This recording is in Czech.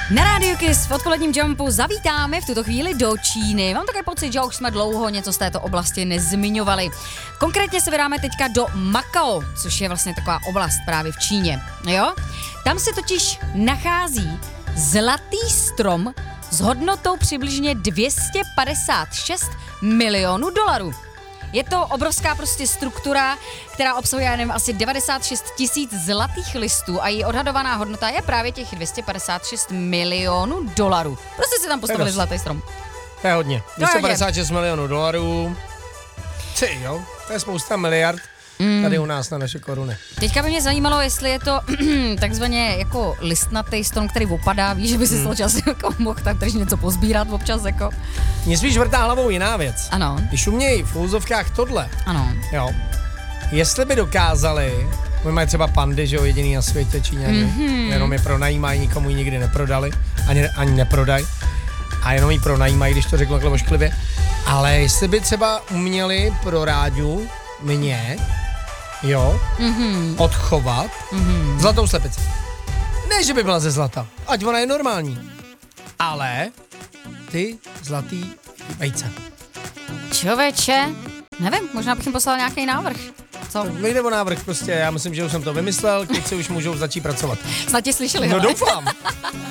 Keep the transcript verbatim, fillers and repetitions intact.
Na Rádiu Kiss v odpoledním jumpu zavítáme v tuto chvíli do Číny. Mám takový pocit, že už jsme dlouho něco z této oblasti nezmiňovali. Konkrétně se vydáme teďka do Makao, což je vlastně taková oblast právě v Číně. Jo? Tam se totiž nachází zlatý strom s hodnotou přibližně dvě stě padesát šest milionů dolarů. Je to obrovská prostě struktura, která obsahuje, já nevím, asi devadesát šest tisíc zlatých listů a její odhadovaná hodnota je právě těch dvě stě padesát šest milionů dolarů. Prostě si tam postavili zlatý strom. To je hodně. dvě stě padesát šest milionů dolarů. Ty jo, to je spousta miliard. Mm. Tady u nás na naše koruny. Teďka by mě zajímalo, jestli je to takzvaně jako listnatý strom, který opadá, víš, že by si mm. čas jako mohl tak držet něco pozbírat občas jako. Mně spíš vrtá hlavou jiná věc. Ano. Když umějí v úzovkách tohle. Ano. Jo. Jestli by dokázali, my mají třeba pandy, že jo, jediný na světě Číňani, mm-hmm. jenom je pronajímají, nikomu ji nikdy neprodali, ani, ani neprodají. A jenom ji pronajímají, když to řeknu takhle ošklivě. Ale jestli by třeba uměli pro rádiu mě, jo, mm-hmm. odchovat mm-hmm. zlatou slepici. Ne, že by byla ze zlata, ať ona je normální, ale ty zlatý vejce. Člověče, nevím, možná bych jim poslal nějaký návrh. Co? Nejde o návrh prostě, já myslím, že už jsem to vymyslel, kluci už můžou začít pracovat. Snad tě slyšeli, No hele. doufám.